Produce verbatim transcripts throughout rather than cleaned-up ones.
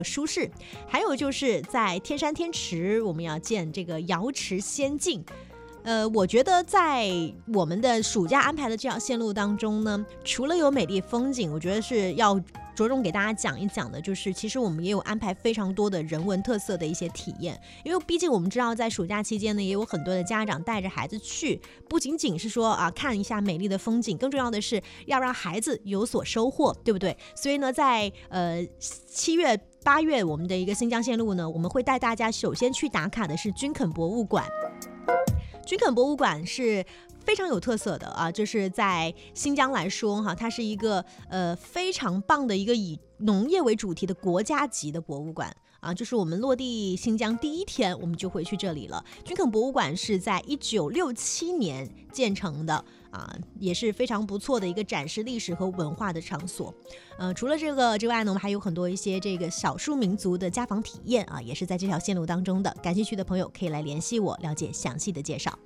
舒适。还有就是在天山天池，我们要建这个瑶池仙境。呃，我觉得在我们的暑假安排的这条线路当中呢，除了有美丽风景，我觉得是要着重给大家讲一讲的，就是其实我们也有安排非常多的人文特色的一些体验。因为毕竟我们知道，在暑假期间呢，也有很多的家长带着孩子去，不仅仅是说啊看一下美丽的风景，更重要的是要让孩子有所收获，对不对？所以呢，在呃七月八月我们的一个新疆线路呢，我们会带大家首先去打卡的是军垦博物馆。军垦博物馆是非常有特色的啊，就是在新疆来说哈，它是一个呃非常棒的一个以农业为主题的国家级的博物馆啊，就是我们落地新疆第一天，我们就会去这里了。军垦博物馆是在一九六七年建成的啊，也是非常不错的一个展示历史和文化的场所。呃，除了这个之外呢，我们还有很多一些这个少数民族的家访体验啊，也是在这条线路当中的。感兴趣的朋友可以来联系我，了解详细的介绍。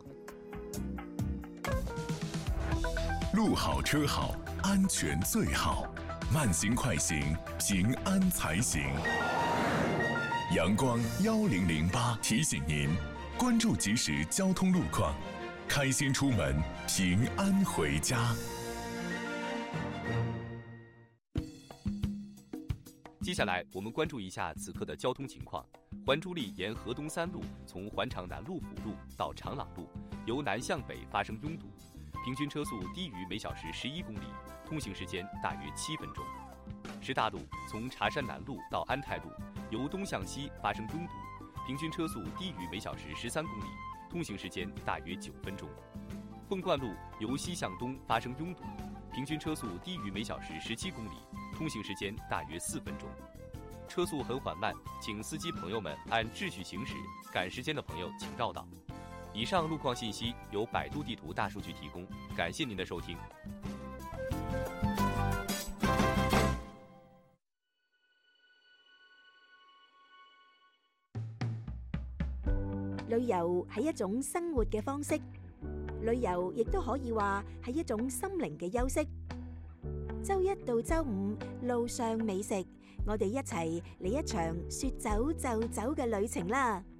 路好车好，安全最好，慢行快行，平安才行。阳光幺零零八提醒您，关注即时交通路况，开心出门，平安回家。 接下来我们关注一下此刻的交通情况。环珠丽沿河东三路从环长南路辅路到长朗路，由南向北发生拥堵，平均车速低于每小时十一公里，通行时间大约七分钟。石大路从茶山南路到安泰路，由东向西发生拥堵，平均车速低于每小时十三公里，通行时间大约九分钟。凤冠路由西向东发生拥堵，平均车速低于每小时十七公里，通行时间大约四分钟。车速很缓慢，请司机朋友们按秩序行驶，赶时间的朋友请绕道。以上路况信息由百度地图大数据提供，感谢您的收听。 旅遊係一種生活嘅方式，旅遊亦都可以話係一種心靈嘅休息。周一到周五，路上美食，我哋一齊嚟一場說走就走嘅旅程啦！